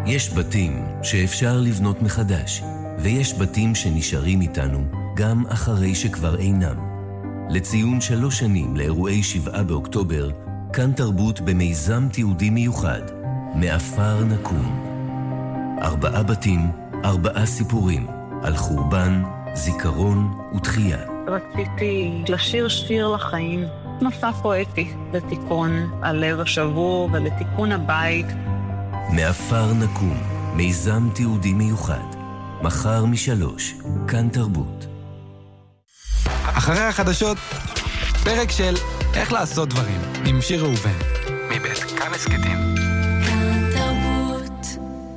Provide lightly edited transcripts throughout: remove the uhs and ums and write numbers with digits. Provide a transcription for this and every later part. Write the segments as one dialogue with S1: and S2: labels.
S1: יש בתים שאפשר לבנות מחדש, ויש בתים שנשארים איתנו גם אחרי שכבר אינם. לציון 3 שנים לאירועי 7 באוקטובר, כאן תרבות במיזם תיעודי מיוחד, מאפר נקום. 4 בתים, 4 סיפורים, על חורבן, זיכרון ותחייה.
S2: רציתי לשיר שיר לחיים, נוסף פואטי לתיקון הלב השבור ולתיקון הבית.
S1: מאפר נקום, מיזם תיעודי מיוחד, מחר 3, כאן תרבות.
S3: אחרי החדשות, פרק של איך לעשות דברים, עם שיר ראובן, מבית כאן הסקטים.
S4: כאן תרבות.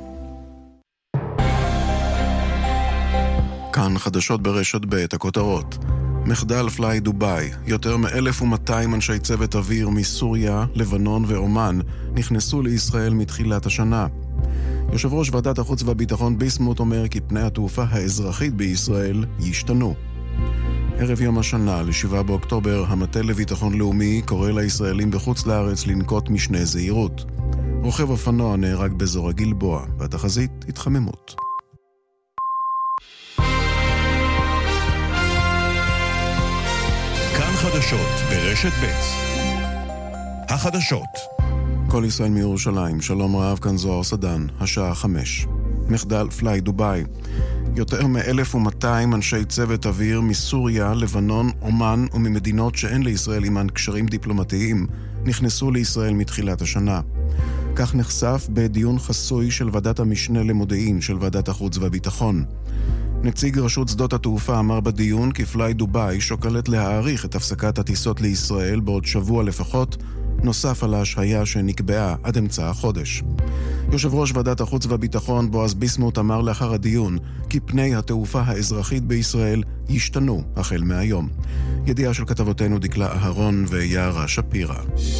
S5: כאן חדשות ברשת ב' הכותרות. מחדל פליי דובאי, יותר מ-1,200 אנשי צוות אוויר מסוריה, לבנון ואומן נכנסו לישראל מתחילת השנה. יושב ראש ועדת החוץ והביטחון ביסמוט אומר כי פני התעופה האזרחית בישראל ישתנו. ערב יום השנה ל7 באוקטובר, המטה לביטחון לאומי קורא לישראלים בחוץ לארץ לנקוט משנה זהירות. רוכב אופנוע נהרג באזור הגלבוע, והתחזית התחממות.
S6: כאן חדשות ברשת ב'. החדשות.
S5: כל ישראל מירושלים, שלום רב, כאן זוהר סדן, השעה 5. מחדל פליי דובאי. יותר מ-1,200 אנשי צוות אוויר מסוריה, לבנון, אומן וממדינות שאין לישראל עימן קשרים דיפלומטיים נכנסו לישראל מתחילת השנה. כך נחשף בדיון חסוי של ועדת המשנה למודיעין של ועדת החוץ והביטחון. נציג רשות שדות התעופה אמר בדיון כי פליי דובאי שוקלת להאריך את הפסקת הטיסות לישראל בעוד שבוע לפחות, נוסף על ההשהיה שנקבעה עד אמצע החודש. יושב ראש ועדת החוץ והביטחון בועז ביסמוט אמר לאחר הדיון כי פני התעופה האזרחית בישראל ישתנו החל מהיום. ידיעה של כתבותינו דקלה אהרון ויערה שפירה.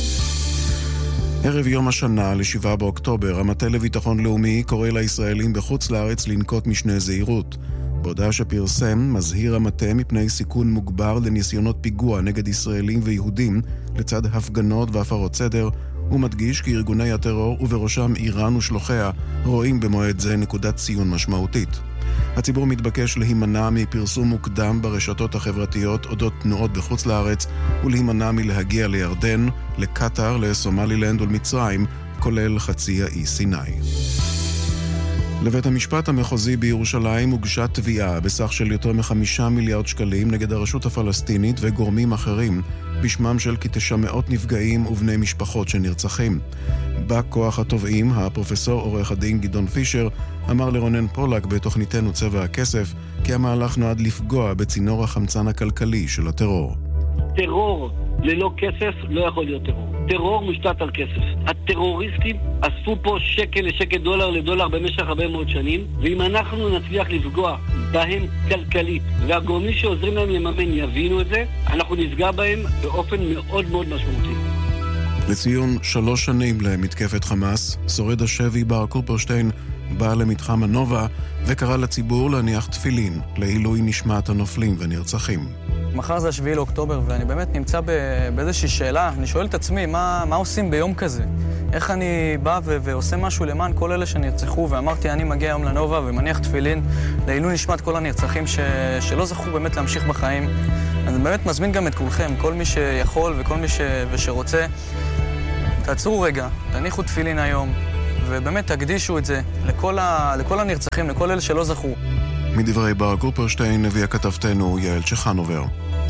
S5: ערב יום השנה ל7 באוקטובר, המטה לביטחון לאומי קורא לישראלים בחוץ לארץ לנקוט משנה זהירות. בהודעה שפרסם, מזהיר המטה מפני סיכון מוגבר לניסיונות פיגוע נגד ישראלים ויהודים לצד הפגנות והפרות סדר, ומדגיש כי ארגוני הטרור ובראשם איראן ושלוחיה רואים במועד זה נקודת ציון משמעותית. הציבור מתבקש להימנע מפרסום מוקדם ברשתות החברתיות אודות תנועות בחוץ לארץ ולהימנע מלהגיע לירדן, לקטר, לסומלילנד ולמצרים, כולל חצי האי סיני. לבית המשפט המחוזי בירושלים הוגשה תביעה בסך של יותר מ5 מיליארד שקלים נגד הרשות הפלסטינית וגורמים אחרים בשמם של כ900 נפגעים ובני משפחות שנרצחים. בא כוח התובעים, הפרופסור עורך הדין גדעון פישר, אמר לרונן פולק בתוכניתנו צבע הכסף כי המהלך נועד לפגוע בצינור החמצן הכלכלי של הטרור.
S7: טרור ללא כסף לא יכול להיות טרור. טרור מושתת על כסף. הטרוריסטים אספו פה שקל לשקל, דולר לדולר במשך הרבה מאוד שנים, ואם אנחנו נצליח לפגוע בהם כלכלית, והגורמים שעוזרים להם לממן יבינו את זה, אנחנו נפגע בהם באופן מאוד מאוד משמעותי.
S5: לציון 3 שנים למתקפת חמאס, שורד השבי בר קופרשטיין בא למתחם הנובה וקרא לציבור להניח תפילין לעילוי נשמת הנופלים ונרצחים.
S8: מחר זה 7 לאוקטובר, ואני באמת נמצא באיזושהי שאלה. אני שואל את עצמי, מה עושים ביום כזה? איך אני בא ועושה משהו למען כל אלה שנרצחו, ואמרתי, אני מגיע היום לנובה ומניח תפילין לעילוי נשמת כל הנרצחים שלא זכו באמת להמשיך בחיים. אני באמת מזמין גם את כולכם, כל מי שיכול וכל מי שרוצה. תעצרו רגע, תניחו תפילין היום, ובאמת תקדישו את זה לכל הנרצחים, לכל אלה שלא זכו.
S5: מדברי בר קופרשטיין הביאה כתבתנו יעל צ'חנובר.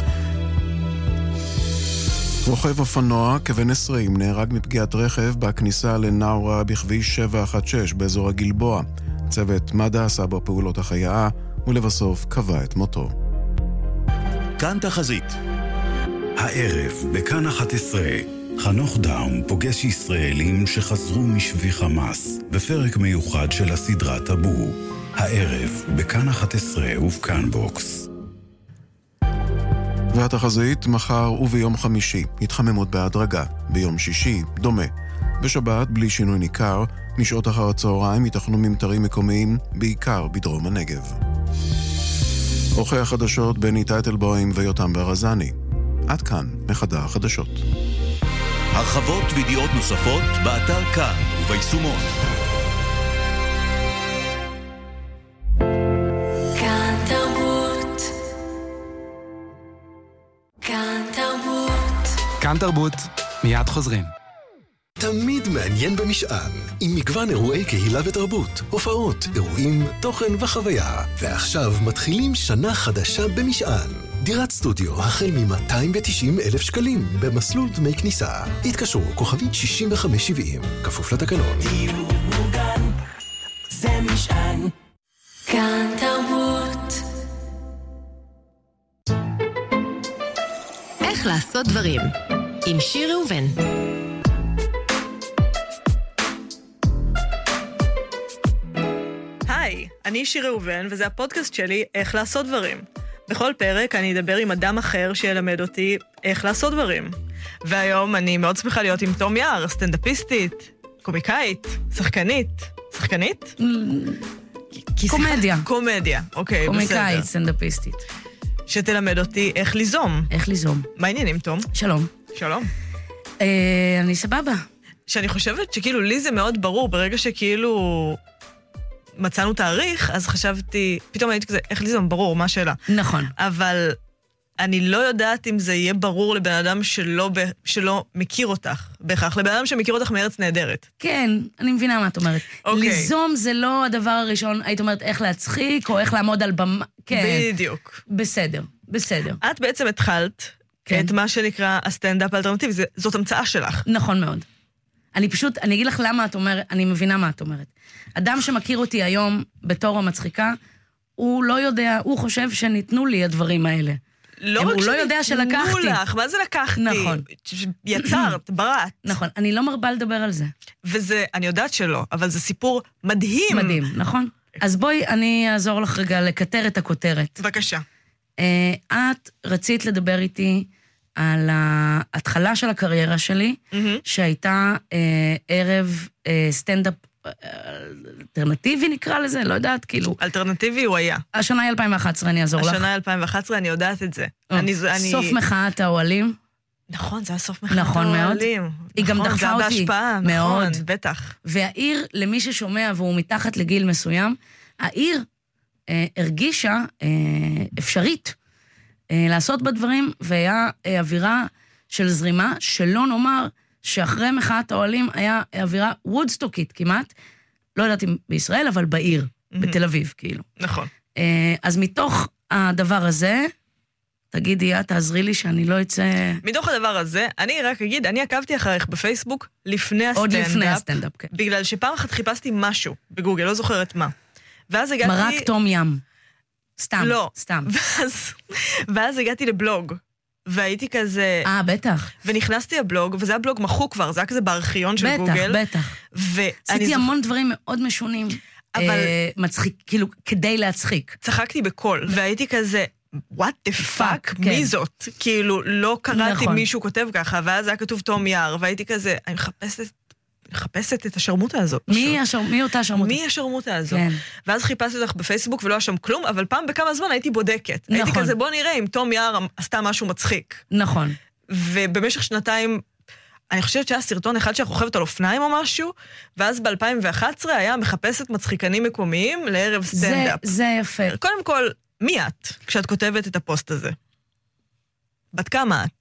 S5: רוכב אופנוע כבן 20 נהרג מפגיעת רכב בכניסה לנאורה בכביש 716 באזור הגלבוע. צוות מד"א עשה בו פעולות החייאה ולבסוף קבע את מותו.
S6: כאן תחזית. הערב בכאן 11 חנוך דאום פוגש ישראלים שחזרו משבי חמאס בפרק מיוחד של הסדרה טאבו. הערב בכאן 11 ובכאן בוקס.
S5: והתחזית מחר וביום חמישי התחממות בהדרגה, ביום שישי דומה. בשבת בלי שינוי ניכר, משעות אחר הצהריים ייתכנו ממטרים מקומיים, בעיקר בדרום הנגב. עורכי החדשות בני טייטלבוים ויותם ברזני. עד כאן מחדר החדשות.
S6: הרחבות וידיעות נוספות באתר כאן וביישומון.
S3: כאן תרבות, מיד חוזרים.
S9: תמיד מעניין במשען, עם מגוון אירועי קהילה ותרבות, הופעות, אירועים, תוכן וחוויה. ועכשיו מתחילים שנה חדשה במשען. דירת סטודיו החל מ-290,000 שקלים במסלול דמי כניסה. התקשרו כוכבית 6570, כפוף לתקנון.
S4: דיור מוגן, זה משען. כאן תרבות.
S10: איך לעשות דברים עם שיר ראובן.
S11: היי, אני שיר ראובן, וזה הפודקאסט שלי, איך לעשות דברים. בכל פרק אני אדבר עם אדם אחר שילמד אותי איך לעשות דברים. והיום אני מאוד שמחה להיות עם תום יער, סטנדאפיסטית, קומיקאית, שחקנית. שחקנית?
S12: קומדיה.
S11: קומדיה, אוקיי, בסדר.
S12: קומיקאית, סטנדאפיסטית.
S11: שתלמד אותי איך ליזום.
S12: איך ליזום.
S11: מה העניינים, תום?
S12: שלום.
S11: שלום.
S12: אני סבבה.
S11: שאני חושבת שכאילו לי זה מאוד ברור, ברגע שכאילו מצאנו תאריך, אז חשבתי, פתאום הייתי כזה, איך ליזום, ברור, מה השאלה?
S12: נכון.
S11: אבל אני לא יודעת אם זה יהיה ברור לבן אדם שלא מכיר אותך, בהכרח. לבן אדם שמכיר אותך מארץ נהדרת.
S12: כן, אני מבינה מה את אומרת.
S11: אוקיי.
S12: ליזום זה לא הדבר הראשון, היית אומרת איך להצחיק, או איך לעמוד על במה. כן.
S11: בדיוק.
S12: בסדר, בסדר.
S11: את בעצם התחלת את מה שנקרא הסטנדאפ האלטרנטיבי, זאת המצאה שלך.
S12: נכון מאוד. אני אגיד לך למה את אומרת, אני מבינה מה את אומרת. אדם שמכיר אותי היום בתור המצחיקה, הוא לא יודע, הוא חושב שניתנו לי הדברים האלה.
S11: לא רק
S12: הוא לא יודע שלקחתי.
S11: לך, מה זה לקחתי?
S12: נכון.
S11: יצרת, בראת.
S12: נכון, אני לא מרבה לדבר על זה.
S11: וזה, אני יודעת שלא, אבל זה סיפור מדהים.
S12: מדהים, נכון? אז בואי, אני אעזור לך רגע לקטר את הכותרת.
S11: בבקשה.
S12: את רצית לדבר איתי על ההתחלה של הקריירה שלי, שהייתה ערב סטנדאפ אלטרנטיבי נקרא לזה, לא יודעת, כאילו.
S11: אלטרנטיבי הוא היה.
S12: השנה היא 2011, אני אעזור לך.
S11: השנה היא 2011, אני יודעת את זה.
S12: סוף מחאת האוהלים.
S11: נכון, זה היה סוף מחאת האוהלים.
S12: היא גם דחפה אותי.
S11: זה בהשפעה, נכון, בטח.
S12: והעיר, למי ששומע והוא מתחת לגיל מסוים, העיר הרגישה אפשרית לעשות בדברים, והיה אווירה של זרימה, שלא נאמר שאחרי מחאת האוהלים היה אווירה וודסטוקית כמעט, לא יודעת אם בישראל, אבל בעיר, בתל אביב, כאילו.
S11: נכון.
S12: אז מתוך הדבר הזה, תגידי, תעזרי לי שאני לא אצא...
S11: מתוך הדבר הזה, אני רק אגיד, אני עקבתי אחריך בפייסבוק לפני הסטנדאפ.
S12: עוד לפני הסטנדאפ, כן.
S11: בגלל שפעם אחת חיפשתי משהו בגוגל, לא זוכרת מה. ואז הגעתי...
S12: מרק תום ים. סתם,
S11: לא.
S12: סתם.
S11: ואז הגעתי לבלוג. והייתי כזה...
S12: בטח.
S11: ונכנסתי לבלוג, וזה היה בלוג מחוק כבר, זה היה כזה בארכיון של גוגל.
S12: בטח. עשיתי המון דברים מאוד משונים. אבל... מצחיק, כאילו, כדי להצחיק.
S11: צחקתי בכל, והייתי כזה, what the fuck, מי זאת? כאילו, לא קראתי מישהו כותב ככה, ואז היה כתוב תום יער, והייתי כזה, אני מחפשת את השרמוטה הזאת.
S12: מי אותה שרמוטה?
S11: מי השרמוטה הזאת? ואז חיפשתי אותך בפייסבוק ולא היה שם כלום, אבל פעם בכמה זמן הייתי בודקת. הייתי כזה, בוא נראה אם תום יער עשתה משהו מצחיק.
S12: נכון.
S11: ובמשך שנתיים, אני חושבת שהיה סרטון אחד שאת רוכבת על אופניים או משהו, ואז ב-2011 היה מחפשת מצחיקנים מקומיים לערב סטנדאפ.
S12: זה יפה.
S11: קודם כל, מי את כשאת כותבת את הפוסט הזה? בת כמה את?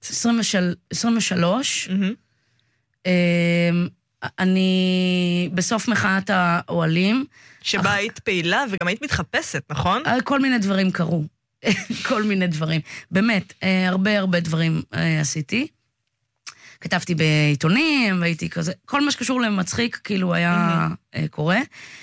S12: 23. אני בסוף מחאת האוהלים.
S11: שבה היית פעילה וגם היית מתחפשת, נכון?
S12: כל מיני דברים קרו. כל מיני דברים. באמת, הרבה דברים עשיתי. כתבתי בעיתונים, והייתי כזה, כל מה שקשור למצחיק כאילו היה קורה.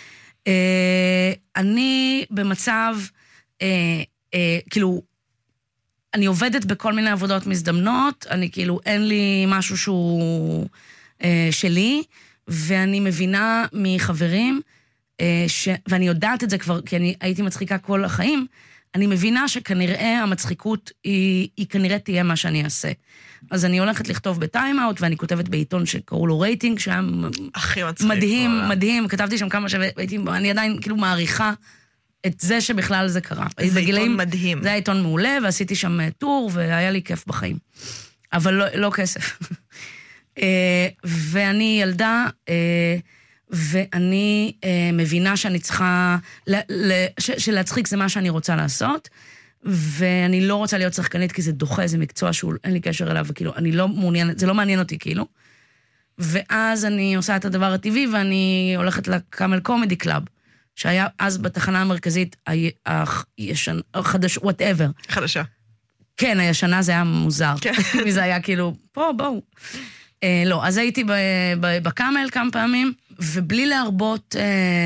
S12: אני במצב, כאילו, אני עובדת בכל מיני עבודות מזדמנות, אני כאילו, אין לי משהו שהוא שלי, ואני מבינה מחברים, ואני יודעת את זה כבר, כי אני הייתי מצחיקה כל החיים, אני מבינה שכנראה המצחיקות היא כנראה תהיה מה שאני אעשה. אז אני הולכת לכתוב בטיים-אאוט, ואני כותבת בעיתון שקראו לו רייטינג, שהיה מדהים, כתבתי שם כמה אני עדיין כאילו מעריכה את זה שבכלל זה קרה.
S11: זה עיתון מדהים.
S12: זה היה עיתון מעולה, ועשיתי שם טור, והיה לי כיף בחיים. אבל לא כסף. ואני ילדה, ואני מבינה שאני צריכה, שלהצחיק זה מה שאני רוצה לעשות, ואני לא רוצה להיות שחקנית, כי זה דוחה, זה מקצוע שאין לי קשר אליו, וכאילו, אני לא מעוניינת, זה לא מעניין אותי, כאילו. ואז אני עושה את הדבר הטבעי, ואני הולכת לקאמל קומדי קלאב, שהיה אז בתחנה המרכזית, whatever.
S11: חדשה.
S12: כן, הישנה זה היה מוזר.
S11: כן.
S12: וזה היה כאילו, בואו. לא, אז הייתי בקאמל כמה פעמים, ובלי להרבות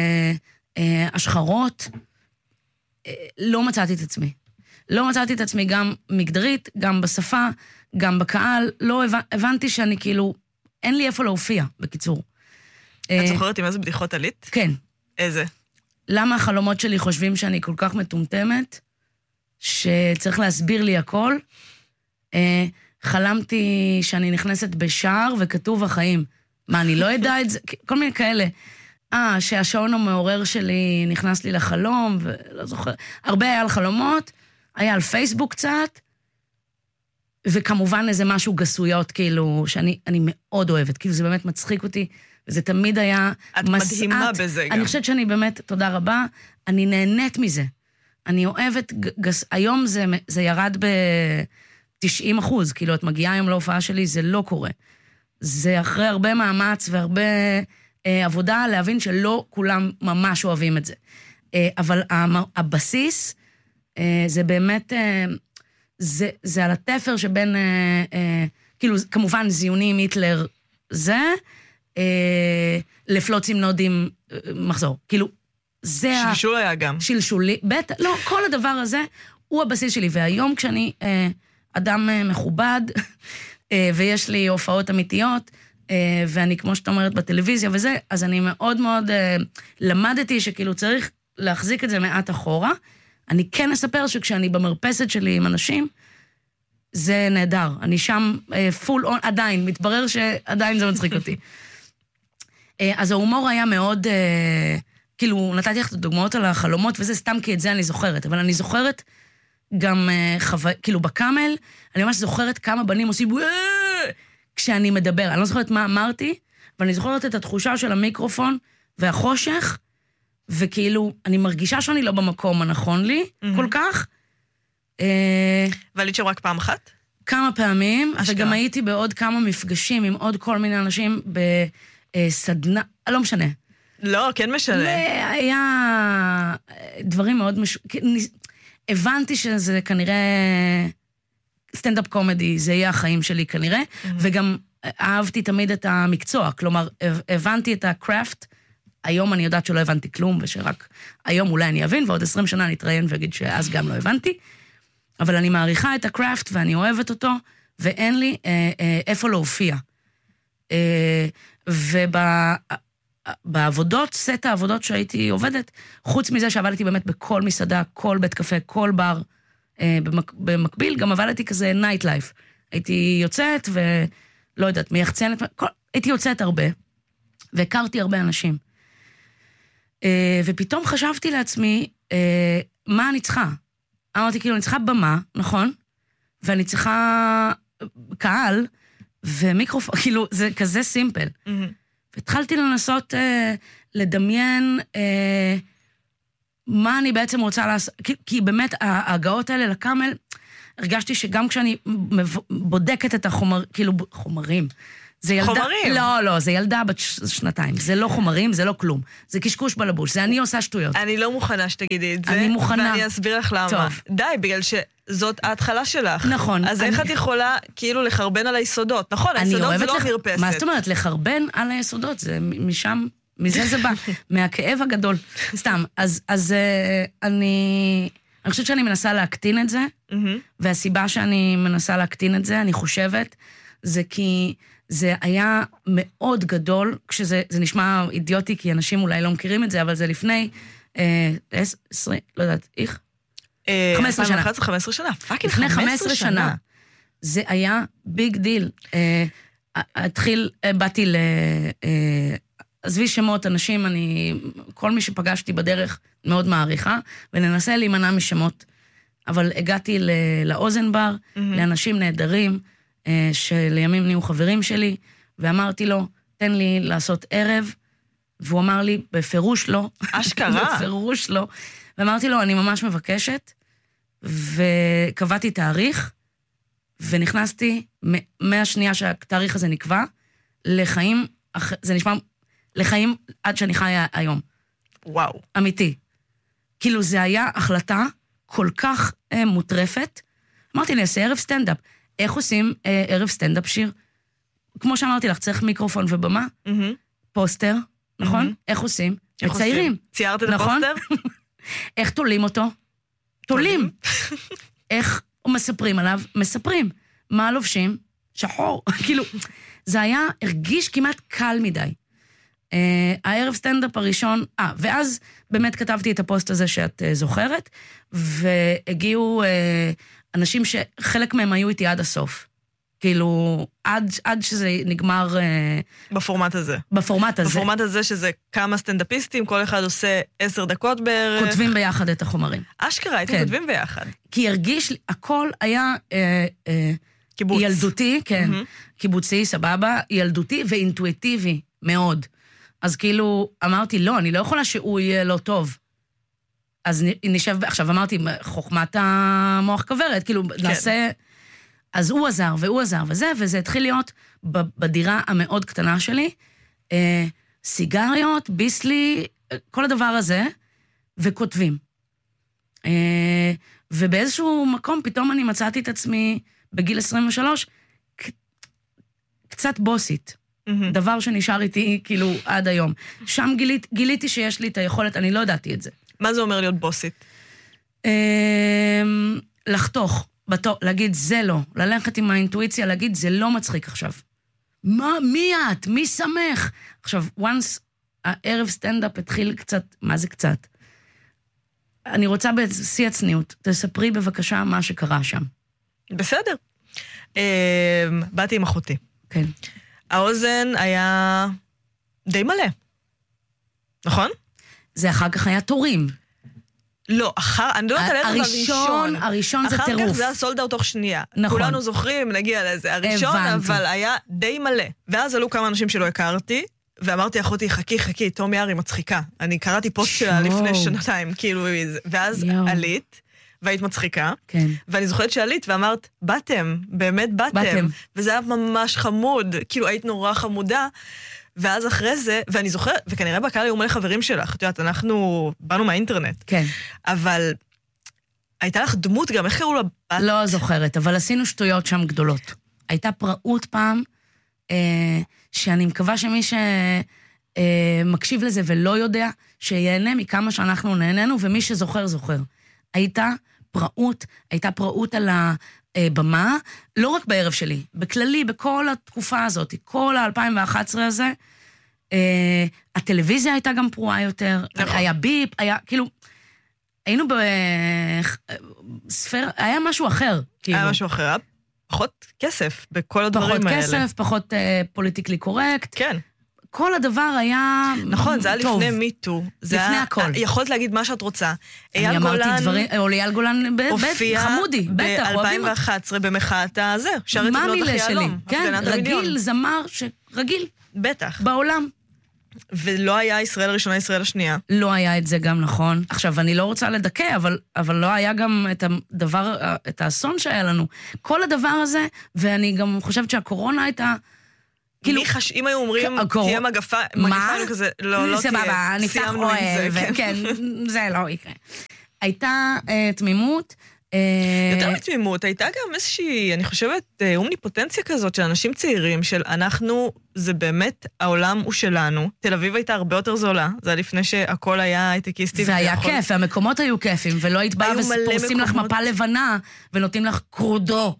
S12: השחרות, לא מצאתי את עצמי. לא מצאתי את עצמי גם מגדרית, גם בשפה, גם בקהל. לא הבנתי שאני כאילו, אין לי איפה להופיע, בקיצור.
S11: את זוכרת עם איזה בדיחות עלית?
S12: כן.
S11: איזה?
S12: למה החלומות שלי חושבים שאני כל כך מטומטמת, שצריך להסביר לי הכל? חלמתי שאני נכנסת בשער וכתוב החיים. מה, אני לא יודע את זה? כל מיני כאלה. שהשעון המעורר שלי נכנס לי לחלום, ולא זוכר. הרבה היה על חלומות, היה על פייסבוק קצת, וכמובן איזה משהו גסויות, כאילו, שאני מאוד אוהבת, כאילו זה באמת מצחיק אותי, וזה תמיד היה
S11: את מדהימה בזה גם.
S12: אני חושבת שאני באמת, תודה רבה, אני נהנית מזה. אני אוהבת, היום זה ירד ב-90%, כאילו את מגיעה היום להופעה שלי, זה לא קורה. זה אחרי הרבה מאמץ והרבה עבודה להבין שלא כולם ממש אוהבים את זה. אבל הבסיס, זה באמת, זה על התפר שבין, כאילו, כמובן זיונים, היטלר, זה, לפלוץ עם נודים מחזור. כאילו, זה
S11: שלשול היה גם.
S12: שלשולי, בטח, לא, כל הדבר הזה הוא הבסיס שלי, והיום כשאני אדם מכובד, ויש לי הופעות אמיתיות, ואני, כמו שאת אומרת, בטלוויזיה וזה, אז אני מאוד מאוד למדתי שכאילו צריך להחזיק את זה מעט אחורה. אני כן אספר שכשאני במרפסת שלי עם אנשים, זה נהדר. אני שם פול און, עדיין, מתברר שעדיין זה מצחיק אותי. אז ההומור היה מאוד, כאילו, נתתי לך את הדוגמאות על החלומות, וזה סתם כי את זה אני זוכרת, אבל אני זוכרת גם כאילו בקאמל, אני ממש זוכרת כמה בנים עושים, כשאני מדבר, אני לא זוכרת מה אמרתי, אבל אני זוכרת את התחושה של המיקרופון והחושך, וכאילו, אני מרגישה שאני לא במקום הנכון לי, כל כך.
S11: ועלית שם רק פעם אחת?
S12: כמה פעמים, וגם הייתי בעוד כמה מפגשים עם עוד כל מיני אנשים בסדנה, לא משנה.
S11: לא, כן משנה.
S12: היה דברים מאוד הבנתי שזה כנראה סטנדאפ קומדי, זה יהיה החיים שלי כנראה, וגם אהבתי תמיד את המקצוע, כלומר, הבנתי את הקראפט, היום אני יודעת שלא הבנתי כלום, ושרק היום אולי אני אבין, ועוד 20 שנה אני אתראיין ואגיד שאז גם לא הבנתי, אבל אני מעריכה את הקראפט ואני אוהבת אותו, ואין לי איפה להופיע. בעבודות, סט העבודות שהייתי עובדת, חוץ מזה שעבדתי באמת בכל מסעדה, כל בית קפה, כל בר, במקביל, גם עבדתי כזה נייט לייף. הייתי יוצאת ולא יודעת, מייחצנת, הייתי יוצאת הרבה, והכרתי הרבה אנשים. ופתאום חשבתי לעצמי, מה אני צריכה? אמרתי, כאילו, אני צריכה במה, נכון? ואני צריכה קהל ומיקרופון, כאילו, זה כזה סימפל. והתחלתי לנסות לדמיין מה אני בעצם רוצה לעשות, כי באמת ההגעות האלה לקאמל, הרגשתי שגם כשאני בודקת את חומרים, זה ילדה,
S11: חומרים?
S12: לא, זה ילדה בת 2, זה לא חומרים, זה לא כלום, זה קשקוש בלבוש, זה אני עושה שטויות.
S11: אני לא מוכנה שתגידי את זה,
S12: אני מוכנה.
S11: ואני אסביר לך למה.
S12: טוב.
S11: די, בגלל שזאת ההתחלה שלך.
S12: נכון.
S11: אז איך את יכולה כאילו לחרבן על היסודות? נכון, היסודות זה לא מרפסת.
S12: מה זאת אומרת? לחרבן על היסודות, זה משם, מזה זה בא, מהכאב הגדול. סתם, אז אני חושבת שאני מנסה להקטין את זה, והסיבה שאני מנסה להקטין את זה, אני חושבת, זה כי זה היה מאוד גדול, כשזה נשמע אידיוטי, כי אנשים אולי לא מכירים את זה, אבל זה לפני 20, לא יודעת, איך? 15 שנה.
S11: 15 שנה, פאקינג
S12: לפני 15 שנה. זה היה ביג דיל. באתי עזבי שמות, אנשים, כל מי שפגשתי בדרך מאוד מעריכה, וננסה להימנע משמות. אבל הגעתי לאוזן בר, לאנשים נהדרים, שלימים נהיו חברים שלי, ואמרתי לו, תן לי לעשות ערב, והוא אמר לי, בפירוש לא.
S11: אשכרה.
S12: בפירוש לא. ואמרתי לו, אני ממש מבקשת, וקבעתי תאריך, ונכנסתי מהשנייה שהתאריך הזה נקבע, לחיים, זה נשמע, לחיים עד שאני חיה היום.
S11: וואו.
S12: אמיתי. כאילו זה היה החלטה כל כך מוטרפת. אמרתי לי, עושה ערב סטנדאפ. איך עושים ערב סטנדאפ שיר? כמו שאמרתי לך, צריך מיקרופון ובמה, פוסטר, נכון? איך עושים? מציירים.
S11: ציירת את הפוסטר?
S12: איך תולים אותו? תולים. איך מספרים עליו? מספרים. מה לובשים? שחור. כאילו, זה היה, הרגיש כמעט קל מדי. הערב סטנדאפ הראשון, ואז באמת כתבתי את הפוסט הזה שאת זוכרת, והגיעו אנשים שחלק מהם היו איתי עד הסוף. כאילו, עד שזה נגמר...
S11: בפורמט הזה.
S12: בפורמט הזה.
S11: בפורמט הזה שזה כמה סטנדאפיסטים, כל אחד עושה 10 דקות בערך.
S12: כותבים ביחד את החומרים.
S11: אשכרה, הייתם כותבים ביחד.
S12: כי הרגיש לי, הכל היה...
S11: קיבוץ.
S12: ילדותי, כן. קיבוצי, סבבה, ילדותי ואינטואיטיבי מאוד. אז כאילו, אמרתי, לא, אני לא יכולה שהוא יהיה לא טוב. אז נשב, עכשיו אמרתי, חוכמת המוח כברת, כאילו, נעשה... אז הוא עזר, והוא עזר, וזה התחיל להיות בדירה המאוד קטנה שלי, סיגריות, ביסלי, כל הדבר הזה, וכותבים. ובאיזשהו מקום, פתאום אני מצאתי את עצמי, בגיל 23, קצת בוסית. דבר שנשאר איתי, כאילו, עד היום. שם גיליתי שיש לי את היכולת, אני לא ידעתי את זה.
S11: מה זה אומר להיות בוסית?
S12: לחתוך. להגיד, זה לא. ללכת עם האינטואיציה, להגיד, זה לא מצחיק עכשיו. מי את? מי שמח? עכשיו, once הערב סטנדאפ התחיל קצת, מה זה קצת? אני רוצה בשיא הצניעות, תספרי בבקשה מה שקרה שם.
S11: בסדר. באתי עם אחותי.
S12: כן.
S11: האוזן היה די מלא. נכון?
S12: זה אחר כך היה תורים.
S11: לא, אני לא יודעת על הראשון.
S12: הראשון זה טירוף.
S11: אחר כך זה היה סולד אאוט תוך שנייה.
S12: נכון.
S11: כולנו זוכרים, נגיע לזה. הראשון, אבל היה די מלא. ואז עלו כמה אנשים שלא הכרתי, ואמרתי, אחותי, חכי, תום יערי מצחיקה. אני קראתי פוסט שלה לפני שנתיים, כאילו, ואז עלית, והיית מצחיקה.
S12: כן.
S11: ואני זוכרת שעלית ואמרת, באמת באתם. וזה היה ממש חמוד, כאילו, היית נורא חמודה. ואז אחרי זה, ואני זוכרת, וכנראה בקהל היו מלא חברים שלך, את יודעת, אנחנו באנו מהאינטרנט.
S12: כן.
S11: אבל הייתה לך דמות גם, איך קראו לה בת?
S12: לא זוכרת, אבל עשינו שטויות שם גדולות. הייתה פראות פעם, שאני מקווה שמי שמקשיב לזה ולא יודע, שיהנה מכמה שאנחנו נהנינו, ומי שזוכר, זוכר. הייתה פראות על הבמה, לא רק בערב שלי, בכללי, בכל התקופה הזאת, כל ה-2011 הזה, הטלוויזיה הייתה גם פרועה יותר, היה ביפ, היה כאילו, היינו בספירה, היה משהו אחר.
S11: היה משהו אחר, פחות כסף בכל הדברים האלה.
S12: פחות כסף, פחות פוליטיקלי קורקט.
S11: כן.
S12: כל הדבר היה
S11: נכון, זה היה לפני מיטו.
S12: לפני הכל.
S11: יכולת להגיד מה שאת רוצה.
S12: אני אמרתי דברים, או אייל גולן, חמודי, בטח, אוהבים.
S11: ב-2011 במחאת הזה, שרת
S12: מה
S11: בנות
S12: מילה
S11: אחי
S12: שלי?
S11: אלום.
S12: כן, רגיל, זמר, רגיל.
S11: בטח.
S12: בעולם.
S11: ולא היה ישראל הראשונה, ישראל השנייה.
S12: לא היה את זה גם נכון. עכשיו, אני לא רוצה לדכא, אבל לא היה גם את הדבר, את האסון שהיה לנו. כל הדבר הזה, ואני גם חושבת שהקורונה הייתה...
S11: כאילו, אם היו אומרים, תהיה מגפה, היינו כזה, לא תהיה, סיימנו עם זה.
S12: כן, זה לא יקרה. הייתה תמימות.
S11: יותר מתמימות, הייתה גם איזושהי, אני חושבת, אומניפוטנציה כזאת של אנשים צעירים, של אנחנו, זה באמת, העולם הוא שלנו. תל אביב הייתה הרבה יותר זולה, זה היה לפני שהכל היה הייטקיסטי.
S12: והיה כיף, והמקומות היו כיפים, ולא היית באה ופורסים לך מפה לבנה, ונותנים לך קרודו,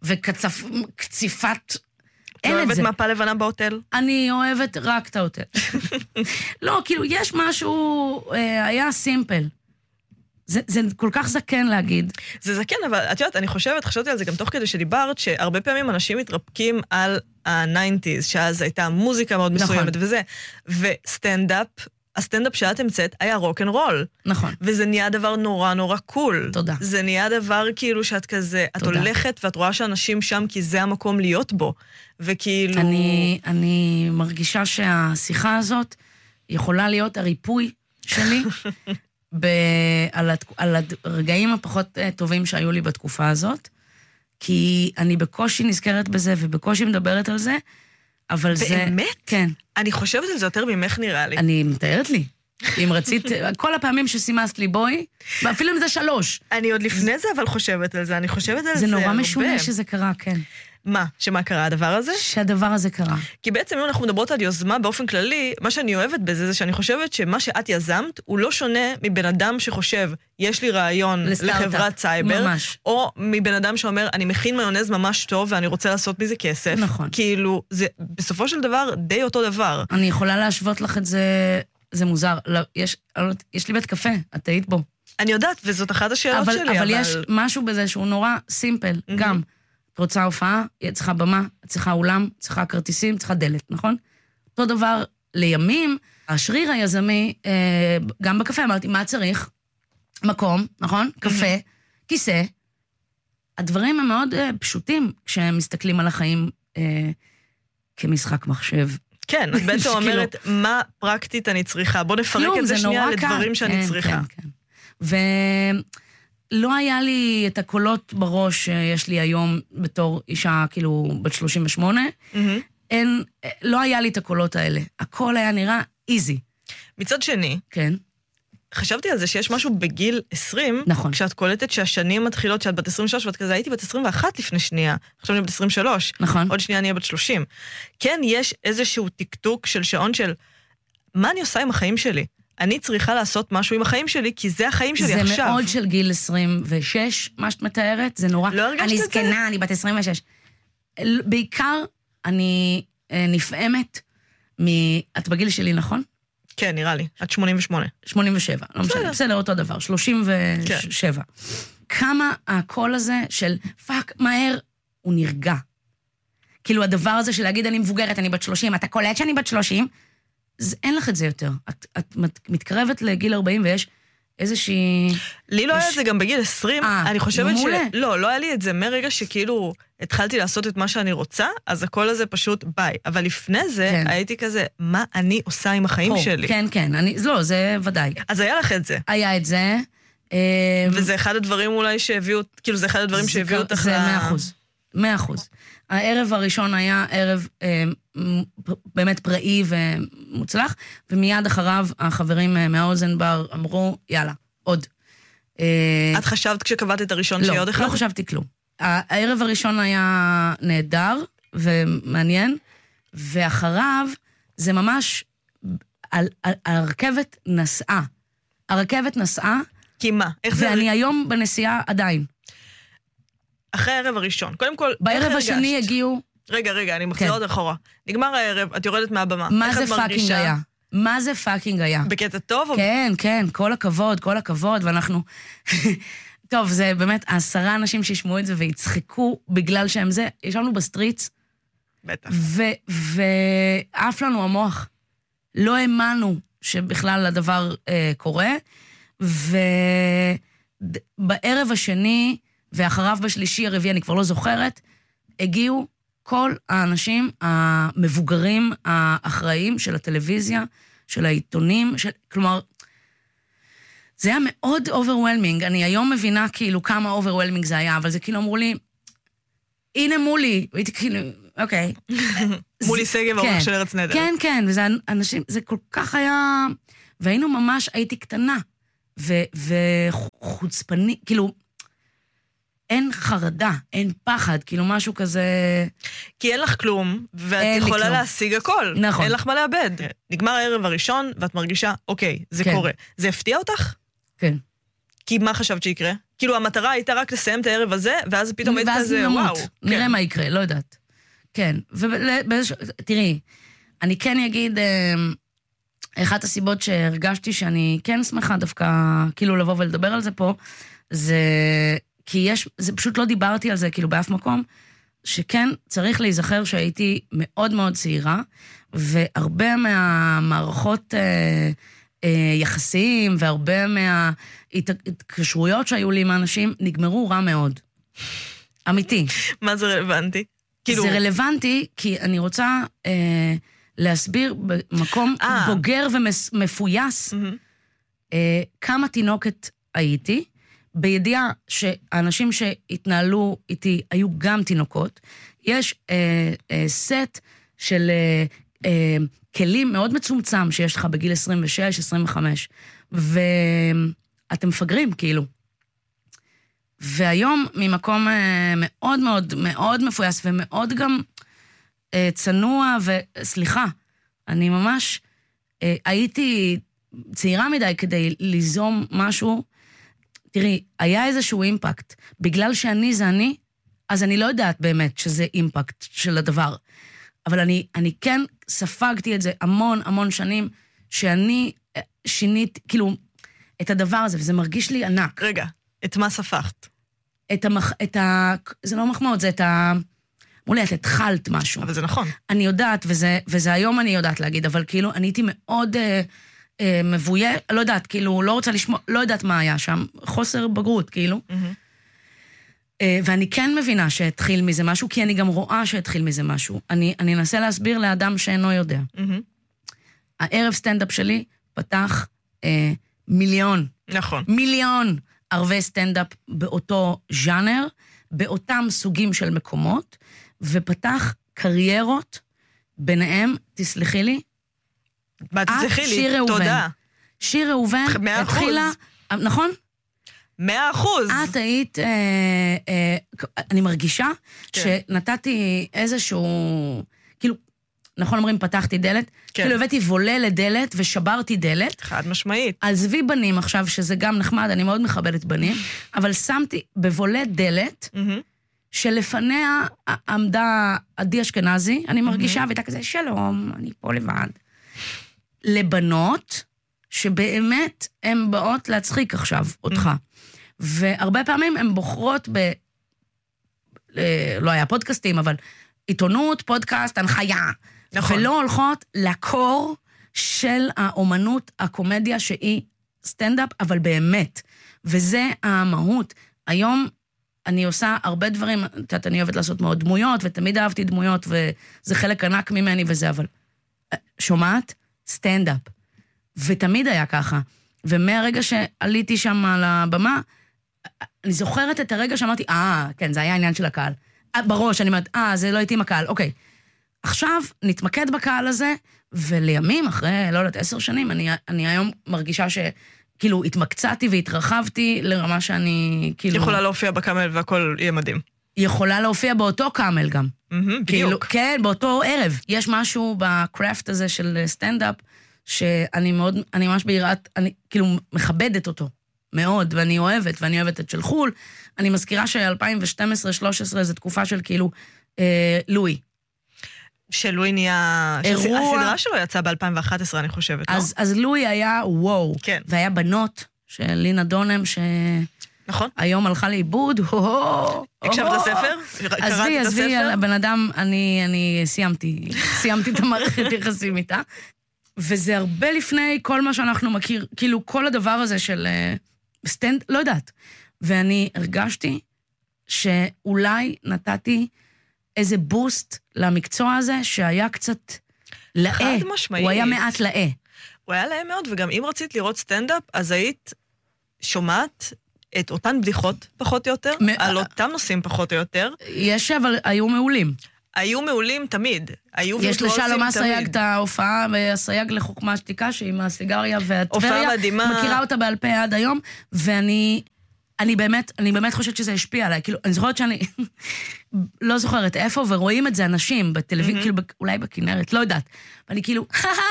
S12: וקציפת...
S11: לא אוהבת מפה לבנה בהוטל?
S12: אני אוהבת רק את ההוטל. לא, כאילו, יש משהו, היה סימפל. זה כל כך זקן להגיד.
S11: זה זקן, אבל את יודעת, אני חשבתי על זה גם תוך כדי שדיברת, שהרבה פעמים אנשים מתרפקים על ה-90s, שאז הייתה מוזיקה מאוד מסוימת וזה, וסטנדאפ, הסטנדאפ שאת המצאת היה רוק-אנד-רול.
S12: נכון.
S11: וזה נהיה דבר נורא נורא קול.
S12: תודה.
S11: זה נהיה דבר כאילו שאת כזה, את הולכת ואת רואה שאנשים שם כי זה המקום להיות בו. וכאילו...
S12: אני מרגישה שהשיחה הזאת יכולה להיות הריפוי שלי, על הרגעים הפחות טובים שהיו לי בתקופה הזאת, כי אני בקושי נזכרת בזה ובקושי מדברת על זה, אבל זה...
S11: באמת?
S12: כן.
S11: אני חושבת על זה יותר ממך נראה לי.
S12: אני מתארת לי. אם רצית, כל הפעמים שסימסת לי בואי, ואפילו אם זה 3.
S11: אני עוד לפני זה אבל חושבת על זה, אני חושבת על זה
S12: זה נורא
S11: הרבה.
S12: משונה שזה קרה, כן.
S11: מה? שמה קרה הדבר הזה?
S12: שהדבר הזה קרה.
S11: כי בעצם אם אנחנו מדברות על יוזמה באופן כללי, מה שאני אוהבת בזה זה שאני חושבת שמה שאת יזמת הוא לא שונה מבן אדם שחושב, יש לי רעיון לחברת סייבר,
S12: ממש.
S11: או מבן אדם שאומר, אני מכין מיונז ממש טוב ואני רוצה לעשות מזה כסף.
S12: נכון.
S11: כאילו, זה בסופו של דבר די אותו דבר.
S12: אני יכולה להשוות לך את זה, זה מוזר. לא, יש לי בית קפה, את היית בו.
S11: אני יודעת, וזאת אחת השאלות שלי.
S12: אבל יש משהו בזה שהוא נורא סימפל, גם. את רוצה הופעה, את צריכה במה, את צריכה אולם, את צריכה כרטיסים, את צריכה דלת, נכון? אותו דבר לימים, השריר היזמי, גם בקפה אמרתי, מה צריך? מקום, נכון? קפה, כיסא. הדברים הם מאוד פשוטים כשהם מסתכלים על החיים כמשחק מחשב.
S11: כן, את בעצם אומרת, מה פרקטית אני צריכה? בוא נפרק את זה שנייה לדברים שאני צריכה.
S12: כן. ולא היה לי את הקולות בראש שיש לי היום בתור אישה, כאילו, בת 38. לא היה לי את הקולות האלה. הכל היה נראה איזי.
S11: מצד שני,
S12: כן.
S11: חשבתי על זה שיש משהו בגיל 20,
S12: נכון.
S11: כשאת קולטת שהשנים מתחילות, שאת בת 23, ואת כזה, הייתי בת 21 לפני שנייה, עכשיו אני בת 23,
S12: נכון.
S11: עוד שנייה אני אהיה בת 30. כן, יש איזשהו טקטוק של שעון של, מה אני עושה עם החיים שלי? אני צריכה לעשות משהו עם החיים שלי, כי זה החיים שלי עכשיו.
S12: זה מאוד של גיל 26, מה שאת מתארת, זה נורא.
S11: לא הרגשת את זה?
S12: אני זקנה, אני בת 26. בעיקר, אני נפעמת את בגיל שלי, נכון?
S11: כן, נראה לי. את 88.
S12: 87, לא משנה. בסדר, אותו דבר. 37. כמה הקול הזה של פאק, מהר, הוא נרגע. כאילו הדבר הזה של להגיד אני מבוגרת, אני בת 30, אתה קולט שאני בת 30, אין לך את זה יותר. את מתקרבת לגיל 40 ויש איזושהי...
S11: לי לא היה את זה גם בגיל 20, אני חושבת לא היה לי את זה מרגע שכאילו התחלתי לעשות את מה שאני רוצה, אז הכל הזה פשוט ביי. אבל לפני זה הייתי כזה, מה אני עושה עם החיים שלי?
S12: כן, כן, לא, זה ודאי.
S11: אז היה לך את זה.
S12: היה את זה.
S11: וזה אחד הדברים אולי שהביאו, כאילו זה אחד הדברים שהביאו אותך
S12: זה 100%. הערב הראשון היה ערב באמת פראי ומוצלח, ומיד אחריו החברים מהאוזנבר אמרו, יאללה, עוד.
S11: את חשבת כשקבעת את הראשון שיהיה עוד אחד?
S12: לא חשבתי כלום. הערב הראשון היה נהדר ומעניין, ואחריו זה ממש, הרכבת נסעה. הרכבת נסעה,
S11: כי מה?
S12: ואני היום בנסיעה עדיין.
S11: אחרי הערב הראשון. קודם כל,
S12: בערב השני הגיעו...
S11: רגע, אני מחזירה עוד אחורה. נגמר הערב, את יורדת מהבמה.
S12: מה זה פאקינג היה? מה זה פאקינג היה?
S11: בקטע טוב?
S12: כן, כל הכבוד, ואנחנו... טוב, זה באמת 10 אנשים שישמעו את זה ויצחקו בגלל שהם זה. ישבנו בסטריץ.
S11: בטח.
S12: ועף לנו המוח. לא האמנו שבכלל הדבר קורה, ובערב השני... ואחריו בשלישי הרביעי, אני כבר לא זוכרת, הגיעו כל האנשים המבוגרים, האחראים של הטלוויזיה, של העיתונים, כלומר, זה היה מאוד overwhelming. אני היום מבינה כאילו כמה overwhelming זה היה, אבל זה כאילו אמרו לי, הנה מולי, והייתי כאילו, אוקיי.
S11: מולי סגב, העורך של ארץ נהדרת.
S12: כן, וזה אנשים, זה כל כך היה, והיינו ממש, הייתי קטנה, וחוצפני, כאילו, אין חרדה, אין פחד, כאילו משהו כזה...
S11: כי אין לך כלום, ואת יכולה להשיג הכל.
S12: נכון.
S11: אין לך מה לאבד. נגמר הערב הראשון, ואת מרגישה, אוקיי, זה קורה. זה הפתיע אותך?
S12: כן.
S11: כי מה חשבת שיקרה? כאילו המטרה הייתה רק לסיים את הערב הזה, ואז פתאום היית כזה, וואו.
S12: נראה מה יקרה, לא יודעת. כן. תראי, אני כן אגיד, אחת הסיבות שהרגשתי שאני כן שמחה דווקא, כאילו לבוא ולדבר על זה פה, זה... כי זה פשוט לא דיברתי על זה, כאילו באף מקום, שכן צריך להיזכר שהייתי מאוד מאוד צעירה, והרבה מהמערכות יחסים, והרבה מההתקשרויות שהיו לי עם האנשים, נגמרו רע מאוד. אמיתי.
S11: מה זה רלוונטי?
S12: זה רלוונטי, כי אני רוצה להסביר במקום בוגר ומפויס, כמה תינוקת הייתי, בידיעה שהאנשים שהתנהלו איתי היו גם תינוקות, יש סט של כלים מאוד מצומצם שיש לך בגיל 26, 25, ואתם מפגרים כאילו. והיום ממקום מאוד מאוד מאוד מפויס ומאוד גם צנוע, וסליחה, אני ממש הייתי צעירה מדי כדי ליזום משהו. תראי, היה איזשהו אימפקט. בגלל שאני זה אני, אז אני לא יודעת באמת שזה אימפקט של הדבר. אבל אני כן ספגתי את זה המון המון שנים, שאני שינית, כאילו, את הדבר הזה, וזה מרגיש לי ענק.
S11: רגע, את מה ספחת?
S12: זה לא מחמאות, זה אמרו לי, את התחלת משהו.
S11: אבל זה נכון.
S12: אני יודעת, וזה היום אני יודעת להגיד, אבל כאילו, אני הייתי מאוד מבויה, לא יודעת, כאילו, לא רוצה לשמוע, לא יודעת מה היה שם, חוסר בגרות, כאילו. ואני כן מבינה שהתחיל מזה משהו, כי אני גם רואה שהתחיל מזה משהו. אני אנסה להסביר לאדם שאינו יודע. הערב סטנדאפ שלי פתח מיליון.
S11: נכון.
S12: מיליון ערבי סטנדאפ באותו ז'אנר, באותם סוגים של מקומות, ופתח קריירות ביניהם, תסלחי לי,
S11: תסלחי לי, תודה.
S12: שיר ראובן התחילה, נכון?
S11: 100%.
S12: את היית, אני מרגישה שנתתי איזשהו, כאילו, נכון אומרים, פתחתי דלת, כאילו הבאתי וולה לדלת ושברתי דלת.
S11: חד משמעית.
S12: על זבי בנים עכשיו, שזה גם נחמד, אני מאוד מכבדת בנים, אבל שמתי בבולה דלת, שלפניה עמדה עדי אשכנזי, אני מרגישה, והייתה כזה, שלום, אני פה לבד. לבנות, שבאמת הן באות להצחיק עכשיו אותך. והרבה פעמים הן בוחרות לא היה פודקאסטים, אבל עיתונות, פודקאסט, הנחיה. נכון. ולא הולכות לקור של האומנות, הקומדיה שהיא סטנדאפ, אבל באמת. וזה המהות. היום אני עושה הרבה דברים, אני אוהבת לעשות מאוד דמויות, ותמיד אהבתי דמויות, וזה חלק ענק ממני וזה, אבל שומעת? סטנדאפ. ותמיד היה ככה. ומהרגע שעליתי שם על הבמה, אני זוכרת את הרגע שאמרתי, כן, זה היה העניין של הקהל. בראש, אני אומרת, זה לא הייתי עם הקהל, אוקיי. עכשיו נתמקד בקהל הזה, ולימים, אחרי, לא יודעת, 10 שנים, אני היום מרגישה שכאילו התמקצעתי והתרחבתי לרמה שאני כאילו...
S11: יכולה להופיע בקאמל והכל יהיה מדהים.
S12: יכולה להופיע באותו קאמל גם.
S11: בדיוק.
S12: כן, באותו ערב. יש משהו בקראפט הזה של סטנדאפ, שאני מאוד, אני ממש ביראת, אני כאילו מכבדת אותו מאוד, ואני אוהבת את של חול. אני מזכירה ש-2012-2013 זו תקופה של כאילו לואי.
S11: שלואי נהיה... הסדרה שלו יצאה ב-2011, אני חושבת, לא?
S12: אז לואי היה וואו.
S11: כן.
S12: והיה בנות של לינה דונם,
S11: נכון.
S12: היום הלכה לאיבוד,
S11: הקשבת לספר?
S12: עזבי, הבן אדם, אני סיימתי את המערכת יחסים איתה, וזה הרבה לפני כל מה שאנחנו מכיר, כאילו כל הדבר הזה של סטנד, לא יודעת. ואני הרגשתי שאולי נתתי איזה בוסט למקצוע הזה, שהיה קצת לאה.
S11: חד משמעית.
S12: הוא היה מעט לאה.
S11: הוא היה לאה מאוד, וגם אם רצית לראות סטנדאפ, אז היית שומעת את אותן בדיחות פחות או יותר, על אותם נושאים פחות או יותר.
S12: יש, אבל היו מעולים.
S11: היו מעולים תמיד.
S12: יש לשלום הסייג את ההופעה, והסייג לחוכמה שתיקה, שהיא מהסיגריה והטבריה. מכירה אותה בעל פה עד היום, ואני באמת חושבת שזה השפיע עליי. כאילו, אני זוכרת שאני לא זוכרת איפה, ורואים את זה אנשים בטלוויזיה, כאילו, אולי בכנרת, לא יודעת. ואני כאילו,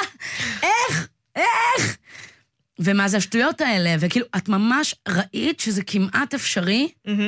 S12: איך? ומה זה השטויות האלה? וכאילו, את ממש ראית שזה כמעט אפשרי,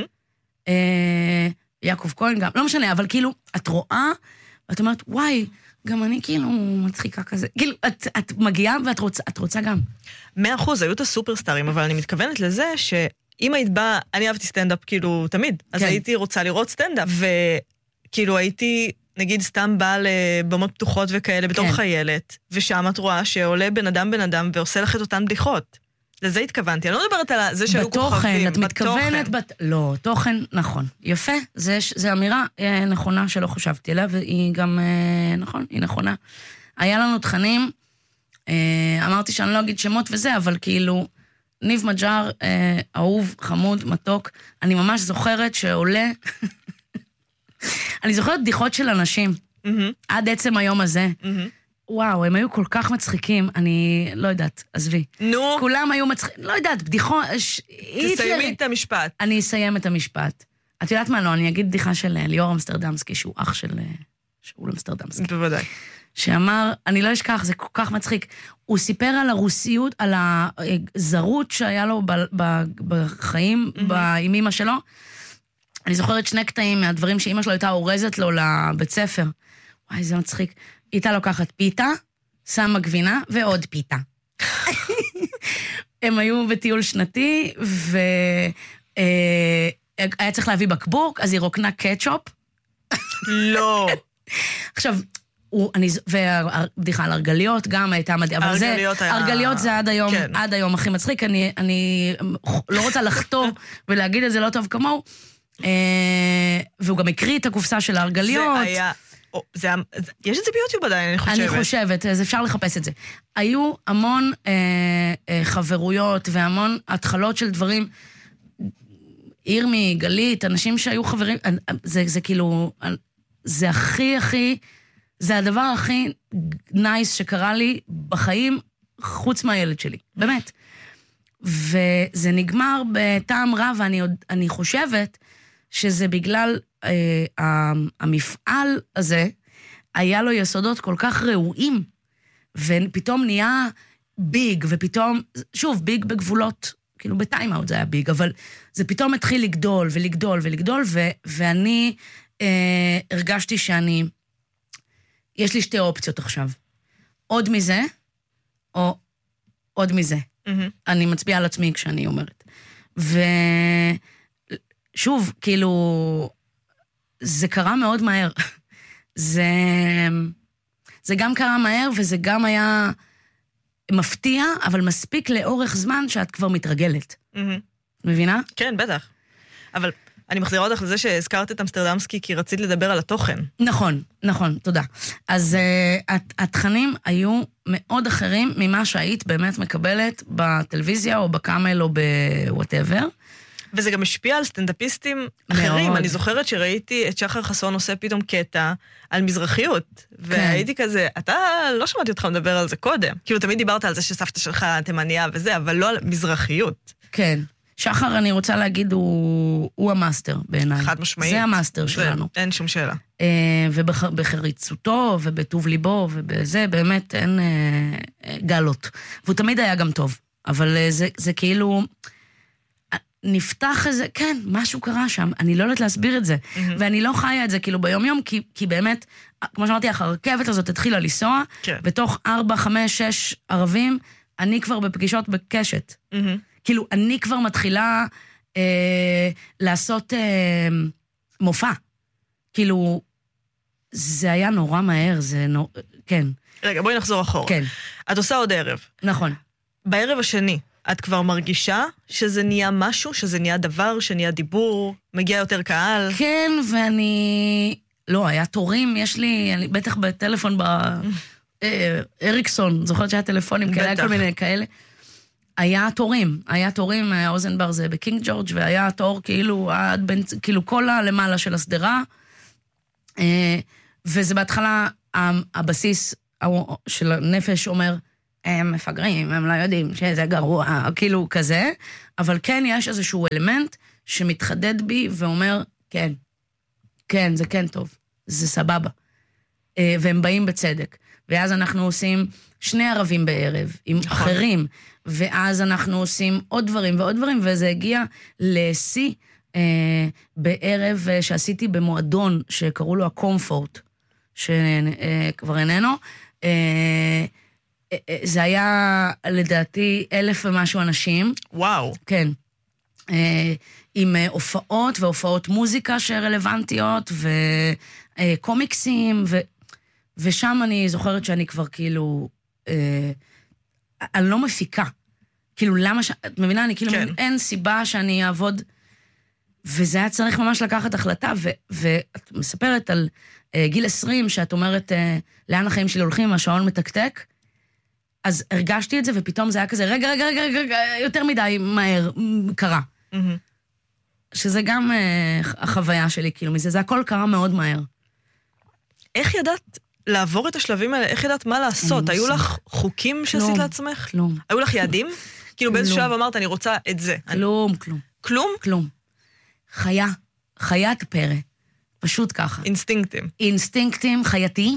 S12: יעקב כהן גם, לא משנה, אבל כאילו, את רואה, ואת אומרת, וואי, גם אני כאילו מצחיקה כזה. כאילו, את מגיעה ואת רוצה גם.
S11: 100%, היו את הסופרסטארים, אבל אני מתכוונת לזה שאם היית באה, אני אהבתי סטנדאפ כאילו תמיד, אז הייתי רוצה לראות סטנדאפ, וכאילו הייתי, נגיד, סתם באה לבמות פתוחות וכאלה בתור חיילת, ושם את רואה שעולה בן אדם ועושה לך את אותן בדיחות. לזה התכוונתי, אני לא מדברת על זה שהיו כוכבים.
S12: את מתכוונת, לא, תוכן, נכון. יפה, זו אמירה נכונה שלא חשבתי עליה, והיא גם, נכון, היא נכונה. היה לנו תכנים, אמרתי שאני לא אגיד שמות וזה, אבל כאילו, ניב מג'אר, אהוב, חמוד, מתוק, אני ממש זוכרת שעולה, אני זוכרת בדיחות של אנשים, עד עצם היום הזה. וואו, הם היו כל כך מצחיקים, אני לא יודעת, עזבי.
S11: נו.
S12: כולם היו מצחיקים, לא יודעת, בדיחות...
S11: תסיימי את המשפט.
S12: אני אסיים את המשפט. את יודעת מה, לא, אני אגיד בדיחה של ליאור אמסטרדמסקי, שהוא אח של שאול אמסטרדמסקי.
S11: בוודאי.
S12: שאמר, אני לא אשכח, זה כל כך מצחיק, הוא סיפר על הרוסיות, על הזרות שהיה לו בחיים, עם אמא שלו. אני זוכרת שני קטעים מהדברים שאמא שלו הייתה אורזת לו לבית ספר. וואי, זה מצחיק. היא הייתה לוקחת פיתה, שמה גבינה ועוד פיתה. הם היו בטיול שנתי, והיה צריך להביא בקבוק, אז היא רוקנה קטשופ.
S11: לא.
S12: עכשיו, ובדיחה על ארגליות גם הייתה מדהים, אבל זה, ארגליות זה עד היום הכי מצחיק, אני לא רוצה לחתור ולהגיד את זה לא טוב כמוהו, והוא גם הקריא את הקופסה של הארגליות.
S11: זה היה, יש את זה ביוטיוב עדיין, אני חושבת.
S12: אני חושבת, אז אפשר לחפש את זה. היו המון חברויות והמון התחלות של דברים, ירמי, גלית, אנשים שהיו חברים, זה כאילו, זה הכי, זה הדבר הכי נייס שקרה לי בחיים, חוץ מהילד שלי, באמת. וזה נגמר בטעם רע, ואני חושבת שזה בגלל המפעל הזה, היה לו יסודות כל כך ראויים, ופתאום נהיה ביג, ופתאום, שוב, ביג בגבולות, כאילו בטיימאוט זה היה ביג, אבל זה פתאום התחיל לגדול ולגדול ולגדול, ואני הרגשתי שאני, יש לי שתי אופציות עכשיו. עוד מזה, או עוד מזה. אני מצביעה על עצמי כשאני אומרת. ושוב, כאילו, זה קרה מאוד מהר. זה גם קרה מהר, וזה גם היה מפתיע, אבל מספיק לאורך זמן שאת כבר מתרגלת. מבינה?
S11: כן, בטח. אבל אני מחזירה אותך לזה שהזכרת את אמסטרדמסקי, כי רצית לדבר על התוכן.
S12: נכון, תודה. אז התכנים היו מאוד אחרים ממה שהיית באמת מקבלת בטלוויזיה, או בקאמל, או בוואטאבר.
S11: וזה גם השפיע על סטנדאפיסטים אחרים. אני זוכרת שראיתי את שחר חסון עושה פתאום קטע על מזרחיות, והייתי כזה, אתה לא שמעתי אותך מדבר על זה קודם. כאילו תמיד דיברת על זה שסבתא שלך תימניה וזה, אבל לא על מזרחיות.
S12: כן. שחר, אני רוצה להגיד, הוא המאסטר בעיניי.
S11: חד משמעית.
S12: זה המאסטר שלנו.
S11: אין שום שאלה.
S12: ובחריצותו, ובטוב ליבו, ובזה באמת אין גלות. והוא תמיד היה גם טוב. אבל זה כאילו, נפתח איזה, כן, משהו קרה שם. אני לא יודעת להסביר את זה. ואני לא חיה את זה כאילו ביום יום, כי באמת, כמו שאמרתי, הרכבת הזאת התחילה לנסוע, בתוך 4, 5, 6 ערבים, אני כבר בפגישות בקשת. כאילו, אני כבר מתחילה לעשות מופע. כאילו, זה היה נורא מהר, כן.
S11: רגע, בואי נחזור אחורה.
S12: כן.
S11: את עושה עוד ערב.
S12: נכון.
S11: בערב השני, את כבר מרגישה שזה נהיה משהו, שזה נהיה דבר, שנהיה דיבור, מגיע יותר קהל?
S12: כן, ואני... לא, היה תורים, יש לי, בטח בטלפון אריקסון, זוכרת שהיה טלפונים כאלה, כל מיני כאלה. היה תורים, אוזנבר זה בקינג ג'ורג', והיה תור כאילו, כל הלמעלה של הסדרה, וזה בהתחלה, הבסיס של הנפש אומר, הם מפגרים, הם לא יודעים שזה גרוע, כאילו כזה, אבל כן יש איזשהו אלמנט שמתחדד בי ואומר, כן, זה כן טוב, זה סבבה. והם באים בצדק. ואז אנחנו עושים 2 ערבים בערב, עם אחרים, ואז אנחנו עושים עוד דברים ועוד דברים, וזה הגיע לשיא בערב שעשיתי במועדון, שקראו לו הקומפורט, שכבר איננו, זה היה לדעתי 1,000 ומשהו אנשים.
S11: וואו.
S12: כן. עם הופעות והופעות מוזיקה שרלוונטיות, וקומיקסים, ושם אני זוכרת שאני כבר כאילו, אני לא מפיקה. כאילו למה את מבינה? אני כאילו, אין סיבה שאני אעבוד, וזה היה צריך ממש לקחת החלטה, ואת מספרת על גיל 20, שאת אומרת, לאן החיים שלי הולכים, השעון מתקתק, אז הרגשתי את זה, ופתאום זה היה כזה, רגע, יותר מדי מהר, קרה. שזה גם החוויה שלי, כאילו, מזה, זה הכל קרה מאוד מהר.
S11: איך ידעת לעבור את השלבים האלה? איך ידעת מה לעשות? היו לך חוקים שעשית לעצמך?
S12: כלום.
S11: היו לך יעדים? כאילו באיזה שלב אמרת, אני רוצה את זה.
S12: כלום.
S11: כלום?
S12: כלום. חיית פרא. פשוט ככה. אינסטינקטים חייתיים.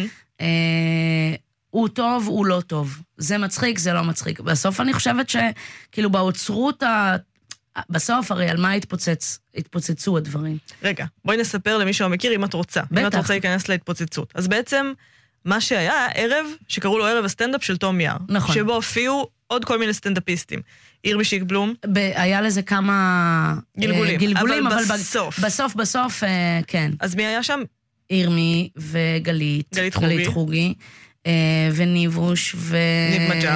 S12: הוא טוב, הוא לא טוב. זה מצחיק, זה לא מצחיק. בסוף אני חושבת שכאילו באוצרות בסוף הרי על מה התפוצצו הדברים.
S11: רגע, בואי נספר למי שלא מכיר אם את רוצה. בטח. אם את רוצה להיכנס להתפוצצות. אז בעצם מה שהיה ערב שקראו לו ערב הסטנדאפ של תום יער.
S12: נכון.
S11: שבו הופיעו עוד כל מיני סטנדאפיסטים. ירמי שיקבלום.
S12: היה לזה כמה גלגולים, אבל בסוף, כן.
S11: אז מי היה שם?
S12: ירמי וגלית. גלית חוגי. וניבוש
S11: ניב מג'ר.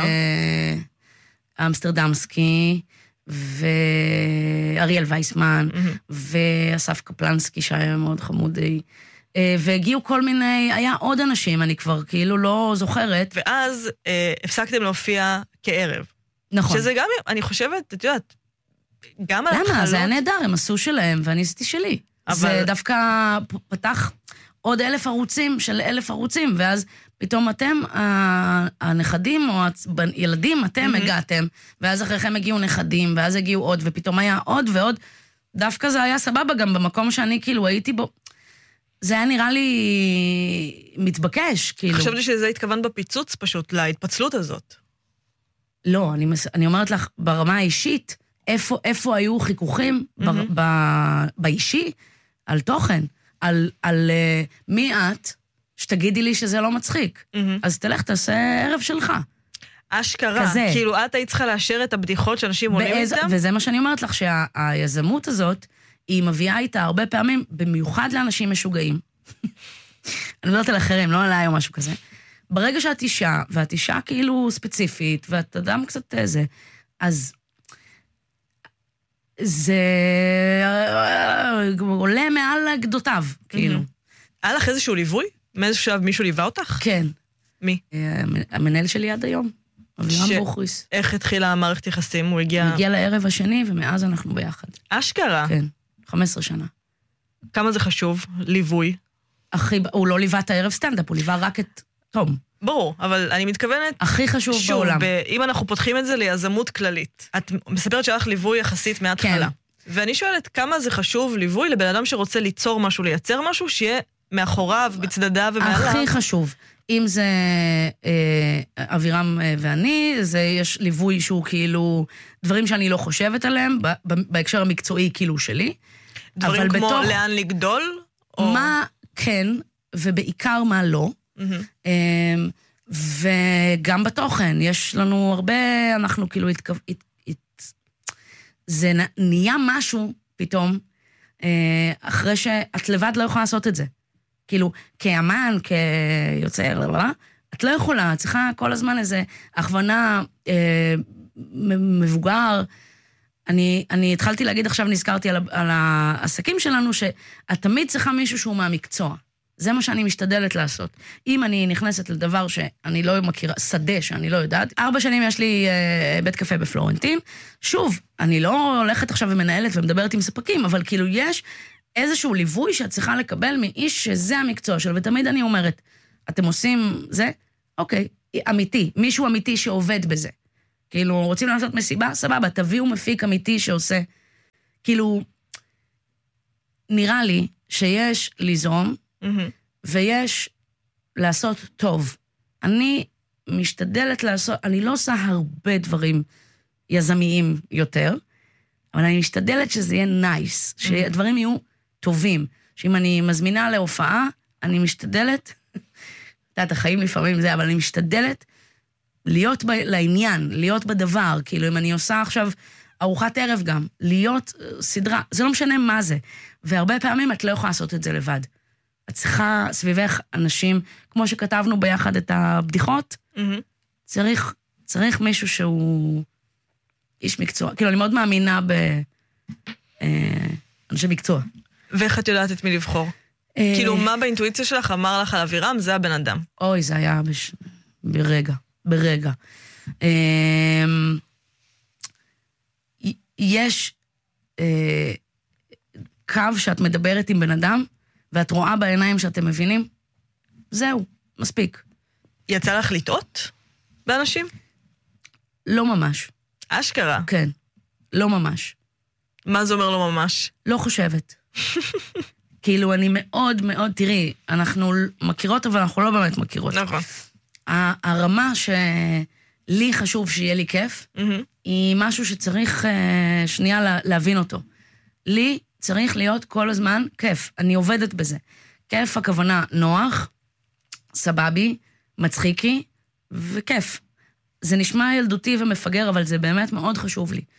S12: אמסטרדמסקי. ואריאל וייסמן. ואסף קפלנסקי שהיה מאוד חמודי. והגיעו כל מיני, היה עוד אנשים, אני כבר כאילו לא זוכרת.
S11: ואז הפסקתם להופיע כערב.
S12: נכון.
S11: שזה גם, אני חושבת, את יודעת, גם על התחלות...
S12: למה? זה היה נהדר, הם עשו שלהם, ואני עשיתי שלי. זה דווקא פתח עוד 1,000 ערוצים של 1,000 ערוצים, ואז פתאום אתם, הנכדים או הילדים, אתם הגעתם, ואז אחריכם הגיעו נכדים, ואז הגיעו עוד, ופתאום היה עוד ועוד. דווקא זה היה סבבה גם במקום שאני כאילו הייתי בו. זה היה נראה לי מתבקש, כאילו.
S11: חשבתי שזה התכוון בפיצוץ פשוט, להתפצלות הזאת.
S12: לא, אני אומרת לך, ברמה האישית, איפה היו חיכוכים באישי, על תוכן, על מי את, שתגידי לי שזה לא מצחיק. אז תלך, תעשה ערב שלך.
S11: אשכרה, כאילו את היית צריכה לאשר את הבדיחות שאנשים עולים איתם?
S12: וזה מה שאני אומרת לך, שהיזמות הזאת, היא מביאה איתה הרבה פעמים, במיוחד לאנשים משוגעים. אני מדברת על אחרים, לא עליי או משהו כזה. ברגע שאת אישה, ואת אישה כאילו ספציפית, ואת אדם קצת איזה, אז זה עולה מעל גדותיו, כאילו.
S11: היה לך איזשהו ליווי? מאיזשהו שלב מישהו ליווה אותך?
S12: כן.
S11: מי?
S12: המנהל שלי עד היום, אבירם בוכריס.
S11: איך התחילה המערכת יחסים? הוא הגיע
S12: לערב השני, ומאז אנחנו ביחד.
S11: אשכרה?
S12: כן, 15 שנה.
S11: כמה זה חשוב? ליווי?
S12: הוא לא ליווה את הערב סטנדאפ, הוא ליווה רק את תום.
S11: ברור, אבל אני מתכוונת...
S12: הכי חשוב בעולם.
S11: אם אנחנו פותחים את זה ליזמות כללית, את מספרת שלך ליווי יחסית מההתחלה.
S12: כן.
S11: ואני שואלת, כמה זה חשוב ליווי לבן אדם שרוצה ליצור משהו, לייצר משהו, שיהיה מאחוריו, בצדדיו ומעליו?
S12: הכי חשוב. אם זה אבירם ואני, יש ליווי שהוא כאילו, דברים שאני לא חושבת עליהם, בהקשר המקצועי כאילו שלי.
S11: דברים כמו לאן לגדול?
S12: מה כן, ובעיקר מה לא. וגם בתוכן, יש לנו הרבה, אנחנו כאילו, זה נהיה משהו פתאום, אחרי שאת לבד לא יכולה לעשות את זה. כאילו, כאמן, כיוצר, את לא יכולה, את צריכה כל הזמן איזו הכוונה מבוגר. אני התחלתי להגיד, עכשיו נזכרתי על העסקים שלנו, שאת תמיד צריכה מישהו שהוא מהמקצוע. זה מה שאני משתדלת לעשות. אם אני נכנסת לדבר שאני לא מכירה, שדה שאני לא יודעת, 4 שנים יש לי בית קפה בפלורנטין, שוב, אני לא הולכת עכשיו ומנהלת ומדברת עם ספקים, אבל כאילו יש איזשהו ליווי שאת צריכה לקבל מאיש שזה המקצוע שלו, ותמיד אני אומרת, אתם עושים זה? אוקיי, אמיתי, מישהו אמיתי שעובד בזה. כאילו, רוצים לעשות מסיבה? סבבה, תביאו מפיק אמיתי שעושה. כאילו, נראה לי שיש לזרום, ויש לעשות טוב. אני משתדלת לעשות, אני לא עושה הרבה דברים יזמיים יותר, אבל אני משתדלת שזה יהיה נייס, שהדברים יהיו טובים, שאם אני מזמינה להופעה, אני משתדלת, יודעת, החיים לפעמים זה, אבל אני משתדלת להיות לעניין, להיות בדבר, כאילו אם אני עושה עכשיו ארוחת ערב גם, להיות סדרה, זה לא משנה מה זה, והרבה פעמים את לא יכולה לעשות את זה לבד. את צריכה סביבך אנשים, כמו שכתבנו ביחד את הבדיחות, צריך מישהו שהוא איש מקצוע. כאילו, אני מאוד מאמינה באנשי מקצוע.
S11: ואיך את יודעת את מי לבחור? כאילו, מה באינטואיציה שלך אמר לך על אבירם? זה הבן אדם.
S12: אוי, זה היה ברגע. ברגע. יש קו שאת מדברת עם בן אדם, ואת רואה בעיניים שאתם מבינים, זהו, מספיק.
S11: יצא לך לטעות באנשים?
S12: לא ממש.
S11: אשכרה?
S12: כן, לא ממש.
S11: מה זה אומר לא ממש?
S12: לא חושבת. כאילו, אני מאוד מאוד, תראי, אנחנו מכירות, אבל אנחנו לא באמת מכירות.
S11: נכון.
S12: הרמה שלי חשוב שיהיה לי כיף, היא משהו שצריך שנייה להבין אותו. לי צריך להיות כל הזמן כיף, אני עובדת בזה. כיף הכוונה נוח, סבבי, מצחיקי, וכיף. זה נשמע ילדותי ומפגר, אבל זה באמת מאוד חשוב לי.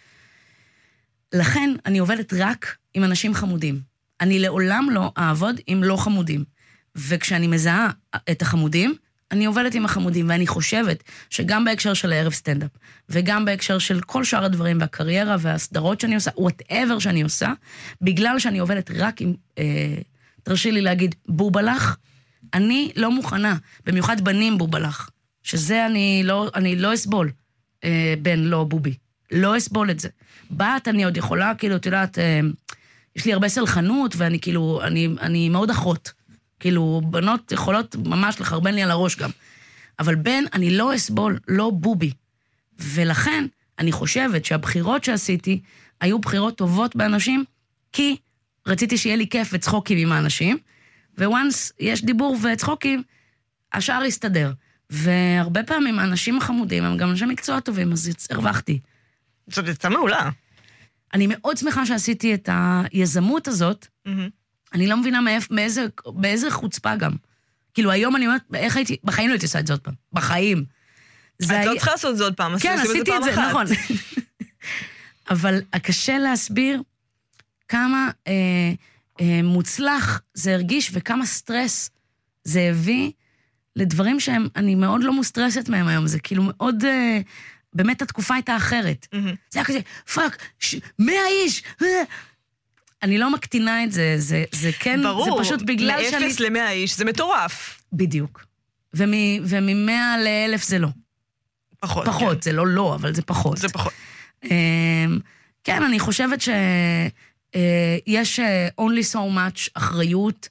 S12: לכן אני עובדת רק עם אנשים חמודים. אני לעולם לא אעבוד עם לא חמודים. וכשאני מזהה את החמודים, אני עובדת עם החמודים, ואני חושבת שגם בהקשר של הערב סטנדאפ, וגם בהקשר של כל שאר הדברים, והקריירה והסדרות שאני עושה, whatever שאני עושה, בגלל שאני עובדת רק עם, תרשי לי להגיד, בובלח, אני לא מוכנה, במיוחד בנים בובלח, שזה אני לא אסבול, בן לא בובי, לא אסבול את זה. בת אני עוד יכולה, כאילו, את יודעת, יש לי הרבה סלחנות, ואני כאילו, אני מאוד אחות. כאילו, בנות יכולות ממש לחרבן לי על הראש גם. אבל בן, אני לא אסבול, לא בובי. ולכן, אני חושבת שהבחירות שעשיתי, היו בחירות טובות באנשים, כי רציתי שיהיה לי כיף וצחוקים עם האנשים, וואנס יש דיבור וצחוקים, השאר יסתדר. והרבה פעמים האנשים החמודים, הם גם אנשים מקצוע טובים, אז הרווחתי.
S11: זאת יצאה מעולה.
S12: אני מאוד שמחה שעשיתי את היזמות הזאת, אני לא מבינה באיזה חוצפה גם. כאילו, היום אני אומרת, איך הייתי, בחיים לא הייתי עושה את זה עוד פעם. בחיים.
S11: את לא צריכה לעשות את זה עוד פעם.
S12: כן, עשיתי את זה, נכון. אבל קשה להסביר כמה מוצלח זה הרגיש, וכמה סטרס זה הביא לדברים שהם, אני מאוד לא מוסטרסת מהם היום. זה כאילו מאוד, באמת התקופה הייתה אחרת. זה היה כזה, פאק, 100 איש, אני לא מקטינה את זה, זה כן,
S11: ברור,
S12: זה פשוט בגלל שאני...
S11: מ-0 ל-100 איש, זה מטורף.
S12: בדיוק. ומ-100 ל-1000 זה לא.
S11: פחות.
S12: פחות,
S11: כן.
S12: זה לא, אבל זה פחות.
S11: זה פחות.
S12: כן, אני חושבת שיש only so much אחריות,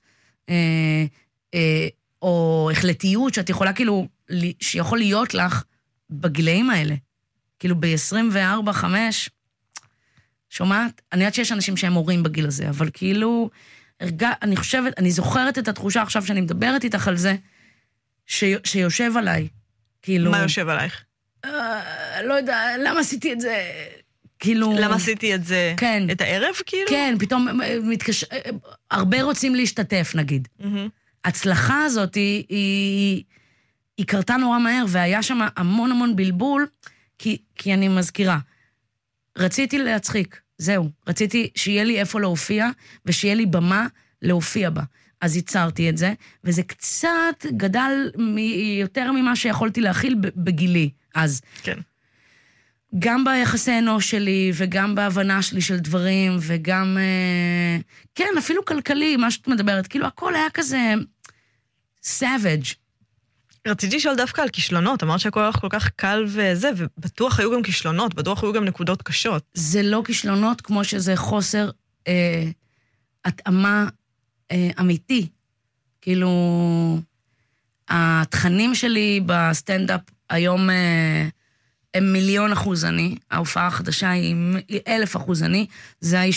S12: או החלטיות, שאת יכולה כאילו, שיכול להיות לך בגילאים האלה. כאילו ב-24, 5... שומעת? אני יודעת שיש אנשים שהם הורים בגיל הזה, אבל כאילו, אני חושבת, אני זוכרת את התחושה עכשיו שאני מדברת איתך על זה, שיושב עליי. כאילו...
S11: מה יושב עלייך?
S12: לא יודע, למה עשיתי את זה? כאילו...
S11: למה עשיתי את זה?
S12: כן.
S11: את הערב, כאילו?
S12: כן, פתאום הרבה רוצים להשתתף, נגיד. ההצלחה הזאת היא קרתה נורא מהר, והיה שם המון המון בלבול, כי אני מזכירה. רציתי להצחיק, זהו. רציתי שיהיה לי איפה להופיע, ושיהיה לי במה להופיע בה. אז ייצרתי את זה, וזה קצת גדל יותר ממה שיכולתי להכיל בגילי, אז.
S11: כן.
S12: גם ביחסי אנוש שלי, וגם בהבנה שלי של דברים, וגם, כן, אפילו כלכלי, מה שאת מדברת, כאילו הכל היה כזה savage.
S11: רציתי לשאול דווקא על כישלונות, אמרת שהכל היה כל כך קל וזה, ובטוח היו גם כישלונות, בטוח היו גם נקודות קשות.
S12: זה לא כישלונות כמו שזה חוסר התאמה אמיתי. כאילו, התכנים שלי בסטנדאפ היום הם 1,000,000% אני, ההופעה החדשה היא 1,000% אני, זה האיש